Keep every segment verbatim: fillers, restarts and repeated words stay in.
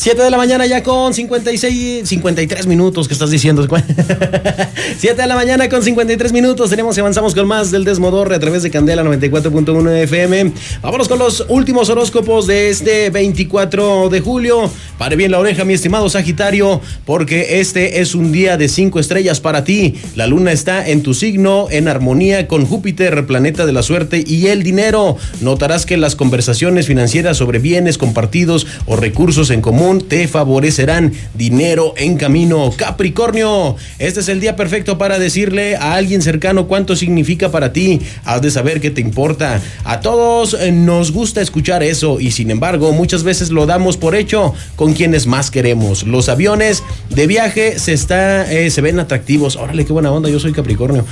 siete de la mañana ya con cincuenta y seis, cincuenta y tres minutos, ¿qué estás diciendo? siete de la mañana con cincuenta y tres minutos, tenemos y avanzamos con más del Desmodorre a través de Candela noventa y cuatro punto uno F M. Vámonos con los últimos horóscopos de este veinticuatro de julio. Pare bien la oreja, mi estimado Sagitario, porque este es un día de cinco estrellas para ti. La luna está en tu signo, en armonía con Júpiter, planeta de la suerte y el dinero. Notarás que las conversaciones financieras sobre bienes compartidos o recursos en común te favorecerán. Dinero en camino. Capricornio, este es el día perfecto para decirle a alguien cercano cuánto significa para ti. Has de saber que te importa. A todos nos gusta escuchar eso y sin embargo muchas veces lo damos por hecho con quienes más queremos. Los aviones de viaje se está eh, se ven atractivos. Órale, qué buena onda, yo soy Capricornio.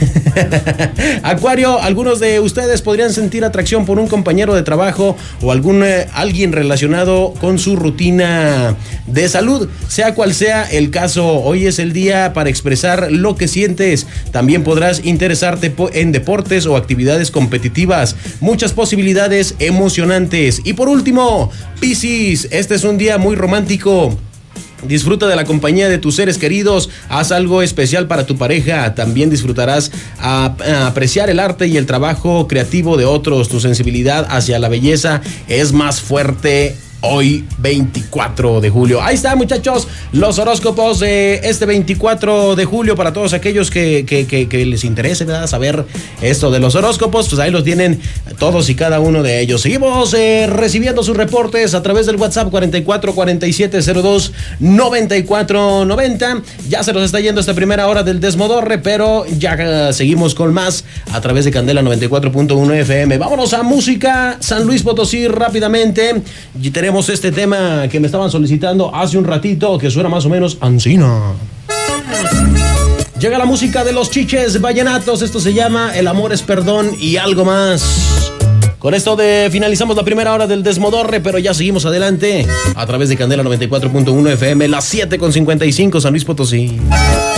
Acuario, algunos de ustedes podrían sentir atracción por un compañero de trabajo o algún eh, alguien relacionado con su rutina de salud. Sea cual sea el caso, hoy es el día para expresar lo que sientes. También podrás interesarte en deportes o actividades competitivas. Muchas posibilidades emocionantes. Y por último, Piscis, este es un día muy romántico. Disfruta de la compañía de tus seres queridos, haz algo especial para tu pareja, también disfrutarás a, a apreciar el arte y el trabajo creativo de otros, tu sensibilidad hacia la belleza es más fuerte hoy veinticuatro de julio. Ahí está, muchachos, los horóscopos de este veinticuatro de julio para todos aquellos que, que, que, que les interese, ¿verdad?, saber esto de los horóscopos, pues ahí los tienen todos y cada uno de ellos. Seguimos eh, recibiendo sus reportes a través del WhatsApp cuarenta y cuatro cuarenta y siete cero dos noventa y cuatro noventa. Ya se nos está yendo esta primera hora del Desmodorre, pero ya uh, seguimos con más a través de Candela noventa y cuatro punto uno F M. Vámonos a música San Luis Potosí rápidamente. Y tenemos este tema que me estaban solicitando hace un ratito, que suena más o menos ansina. Llega la música de los Chiches Vallenatos. Esto se llama El amor es perdón y algo más. Con esto de finalizamos la primera hora del Desmodorre, pero ya seguimos adelante a través de Candela noventa y cuatro punto uno F M, las siete con cincuenta y cinco, San Luis Potosí.